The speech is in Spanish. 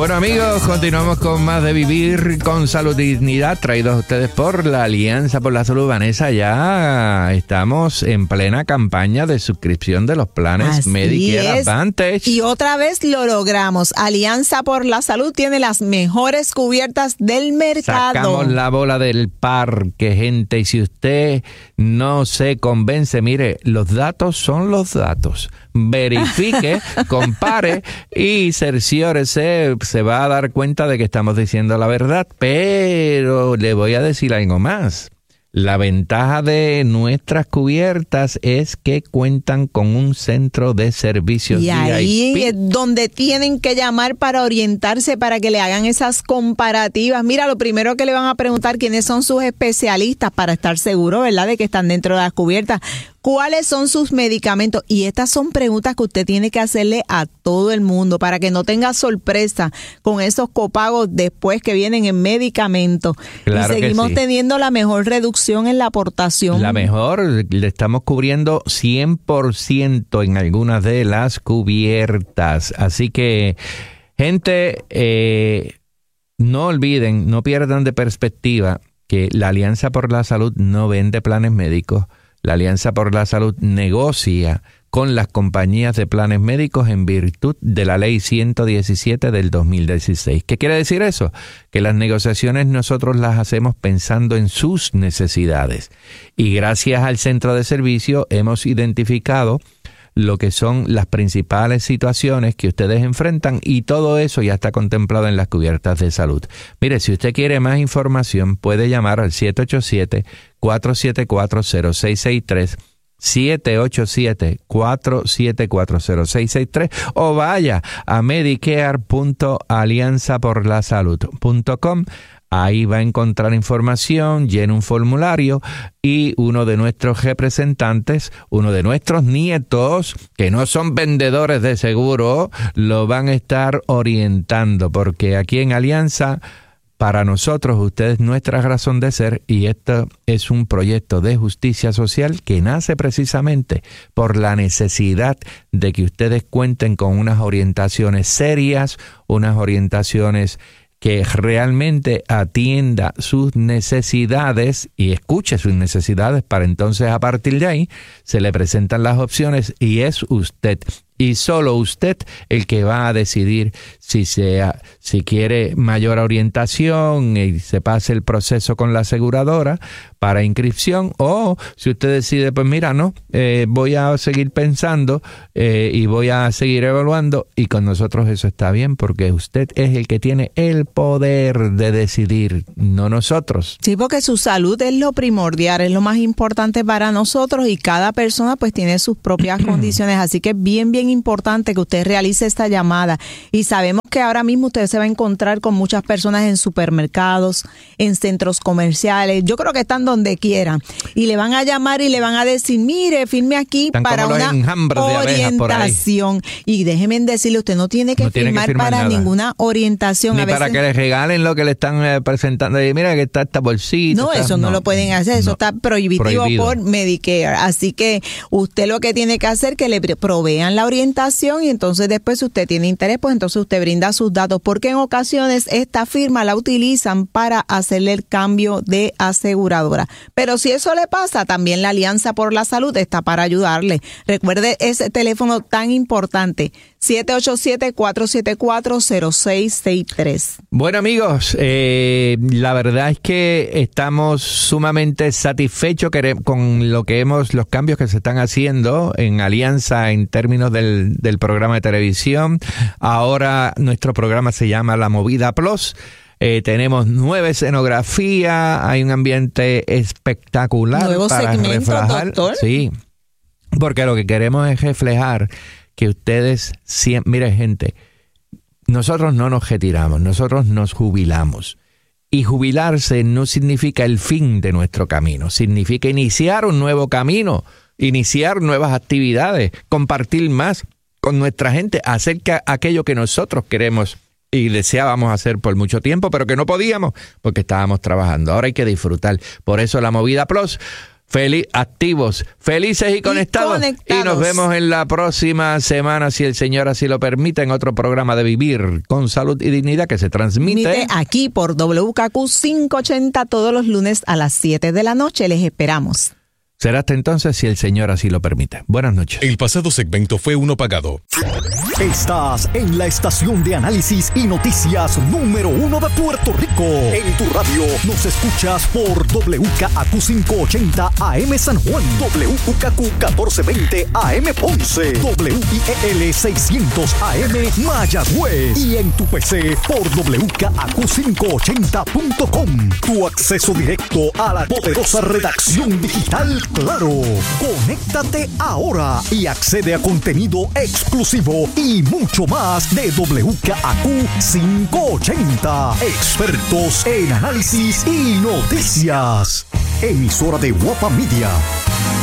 Bueno, amigos, continuamos con más de Vivir con Salud y Dignidad, traídos a ustedes por la Alianza por la Salud. Vanessa, ya estamos en plena campaña de suscripción de los planes Medicare Advantage. Y otra vez lo logramos. Alianza por la Salud tiene las mejores cubiertas del mercado. Sacamos la bola del parque, gente. Y si usted no se convence, mire, los datos son los datos. Verifique, compare y cerciórese, se va a dar cuenta de que estamos diciendo la verdad. Pero le voy a decir algo más. La ventaja de nuestras cubiertas es que cuentan con un centro de servicios y ahí VIP. es donde tienen que llamar para orientarse, para que le hagan esas comparativas. Mira, lo primero que le van a preguntar quiénes son sus especialistas para estar seguro, ¿verdad?, de que están dentro de las cubiertas. ¿Cuáles son sus medicamentos? Y estas son preguntas que usted tiene que hacerle a todo el mundo para que no tenga sorpresa con esos copagos después que vienen en medicamentos. Claro, y seguimos teniendo la mejor reducción en la aportación. La mejor, le estamos cubriendo 100% en algunas de las cubiertas. Así que, gente, no olviden, no pierdan de perspectiva que la Alianza por la Salud no vende planes médicos. La Alianza por la Salud negocia con las compañías de planes médicos en virtud de la Ley 117 del 2016. ¿Qué quiere decir eso? Que las negociaciones nosotros las hacemos pensando en sus necesidades. Y gracias al centro de servicio hemos identificado lo que son las principales situaciones que ustedes enfrentan y todo eso ya está contemplado en las cubiertas de salud. Mire, si usted quiere más información, puede llamar al 787-474-0663, 787-474-0663 o vaya a medicare.alianzaporlasalud.com. Ahí va a encontrar información, llena un formulario y uno de nuestros representantes, uno de nuestros nietos, que no son vendedores de seguro, lo van a estar orientando, porque aquí en Alianza, para nosotros, usted es nuestra razón de ser y esto es un proyecto de justicia social que nace precisamente por la necesidad de que ustedes cuenten con unas orientaciones serias, unas orientaciones que realmente atienda sus necesidades y escuche sus necesidades para entonces a partir de ahí se le presentan las opciones y es usted y solo usted el que va a decidir si quiere mayor orientación y se pase el proceso con la aseguradora para inscripción o si usted decide, pues mira, no, voy a seguir pensando y voy a seguir evaluando y con nosotros eso está bien porque usted es el que tiene el poder de decidir, no nosotros. Sí, porque su salud es lo primordial, es lo más importante para nosotros y cada persona pues tiene sus propias condiciones, así que es bien importante que usted realice esta llamada y sabemos que ahora mismo usted se va a encontrar con muchas personas en supermercados, en centros comerciales, yo creo que están donde quieran y le van a llamar y le van a decir, mire, firme aquí están para una orientación y déjeme decirle, usted no tiene que firmar para nada. Ninguna orientación. Ni a veces, para que les regalen lo que le están presentando y mira que está esta bolsita. No, eso no lo pueden hacer, eso está prohibido por Medicare, así que usted lo que tiene que hacer es que le provean la orientación y entonces después si usted tiene interés, pues entonces usted brinda sus datos, porque en ocasiones esta firma la utilizan para hacerle el cambio de aseguradora. Pero si eso le pasa, también la Alianza por la Salud está para ayudarle. Recuerde ese teléfono tan importante, 787-474-0663. Bueno, amigos, la verdad es que estamos sumamente satisfechos con los cambios que se están haciendo en Alianza en términos del programa de televisión. Ahora nuestro programa se llama La Movida Plus. Tenemos nueva escenografía, hay un ambiente espectacular. Nuevo para segmento, reflejar, doctor. Sí, porque lo que queremos es reflejar que ustedes, mire gente, nosotros no nos retiramos, nosotros nos jubilamos. Y jubilarse no significa el fin de nuestro camino, significa iniciar un nuevo camino, iniciar nuevas actividades, compartir más con nuestra gente, hacer aquello que nosotros queremos y deseábamos hacer por mucho tiempo, pero que no podíamos porque estábamos trabajando. Ahora hay que disfrutar. Por eso La Movida Plus activos, felices y conectados. Y nos vemos en la próxima semana, si el Señor así lo permite, en otro programa de Vivir con Salud y Dignidad que se transmite aquí por WKQ 580 todos los lunes a las 7 de la noche. Les esperamos. Será hasta entonces, si el Señor así lo permite. Buenas noches. El pasado segmento fue uno pagado. Estás en la estación de análisis y noticias número 1 de Puerto Rico. En tu radio nos escuchas por WKQ 580 AM San Juan, WKQ 1420 AM Ponce, WIEL 600 AM Mayagüez y en tu PC por WKQ580.com. Tu acceso directo a la poderosa redacción digital Claro. Conéctate ahora y accede a contenido exclusivo y mucho más de WKQ 580. Expertos en análisis y noticias. Emisora de Guapa Media.